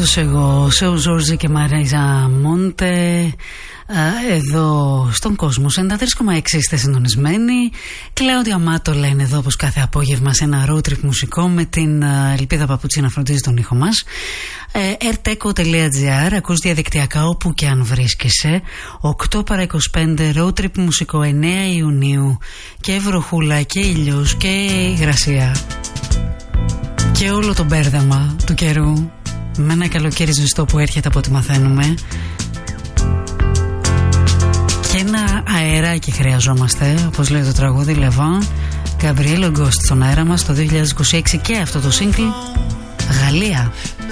Βεβαίως εγώ, Σεου Ζόρζι και Μαρίζα Μόντε, εδώ στον κόσμο 93,6 είστε συντονισμένοι. Κλάουδια Μάτο λένε εδώ όπως κάθε απόγευμα σε ένα road trip μουσικό με την Ελπίδα Παπούτσι να φροντίζει τον ήχο μας. Airteco.gr, ακούς διαδικτυακά όπου και αν βρίσκεσαι. 8 παρά 25 road trip μουσικό 9 Ιουνίου και βροχούλα και ήλιος και υγρασία και όλο το μπέρδεμα του καιρού με ένα καλοκαίρι ζεστό που έρχεται από ό,τι μαθαίνουμε. Και ένα αεράκι χρειαζόμαστε, όπως λέει το τραγούδι Λεβάν Γκαμπριέλο Γκόστ στον αέρα μας το 2026 και αυτό το σύγκλι Γαλλία.